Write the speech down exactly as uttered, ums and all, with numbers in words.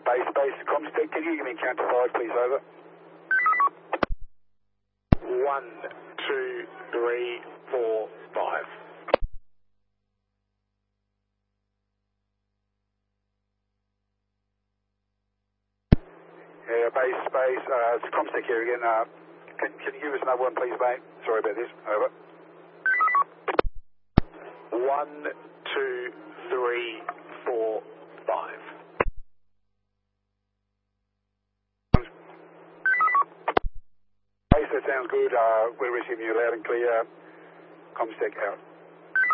base, base, Comsec, can you give me count to five, please, over? One, two, three, four, five. Yeah, base, base, uh, it's Comsec here again. Uh, can, can you give us another one, please, mate? Sorry about this. Over. One, two, three, four, five. Base, that sounds good. Uh, we're receiving you loud and clear. Comsec out.